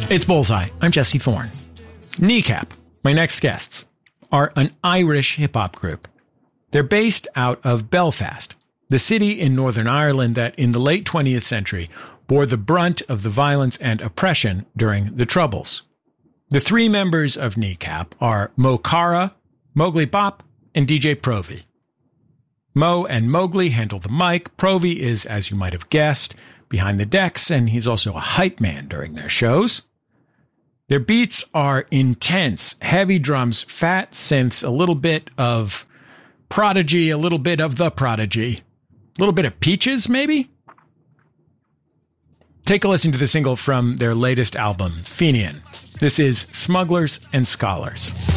It's Bullseye. I'm Jesse Thorne. Kneecap, my next guests, are an Irish hip-hop group. They're based out of Belfast, the city in Northern Ireland that in the late 20th century bore the brunt of the violence and oppression during the Troubles. The three members of Kneecap are Mo Cara, Mowgli Bop, and DJ Provi. Mo and Mowgli handle the mic. Provi is, as you might have guessed, behind the decks, and he's also a hype man during their shows. Their beats are intense, heavy drums, fat synths, a little bit of Prodigy, a little bit of The Prodigy, a little bit of Peaches, maybe? Take a listen to the single from their latest album, Fenian. This is Smugglers and Scholars.